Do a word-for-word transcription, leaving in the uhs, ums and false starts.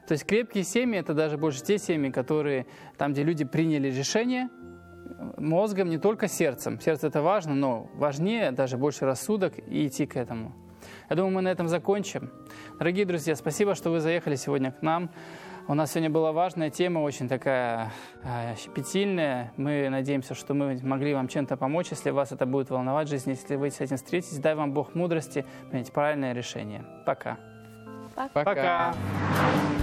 То есть крепкие семьи – это даже больше те семьи, которые там, где люди приняли решение мозгом, не только сердцем. Сердце – это важно, но важнее даже больше рассудок и идти к этому. Я думаю, мы на этом закончим. Дорогие друзья, спасибо, что вы заехали сегодня к нам. У нас сегодня была важная тема, очень такая э, щепетильная. Мы надеемся, что мы могли вам чем-то помочь. Если вас это будет волновать в жизни, если вы с этим встретитесь, дай вам Бог мудрости принять правильное решение. Пока. Пока. Пока.